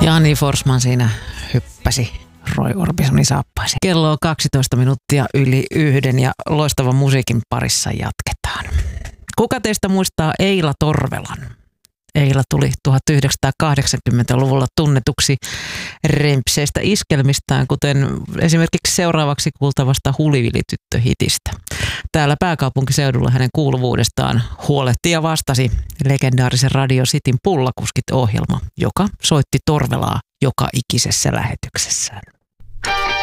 Jani Forsman siinä hyppäsi Roy Orbisonin saappaisiin. Kello on 12 minuuttia yli 1 ja loistavan musiikin parissa jatketaan. Kuka teistä muistaa Eila Torvelan? Eila tuli 1980-luvulla tunnetuksi rempseistä iskelmistään, kuten esimerkiksi seuraavaksi kuultavasta Hulivili-tyttö-hitistä. Täällä pääkaupunkiseudulla hänen kuuluvuudestaan huolehti ja vastasi legendaarisen Radio Cityn Pullakuskit-ohjelma, joka soitti Torvelaa joka ikisessä lähetyksessään.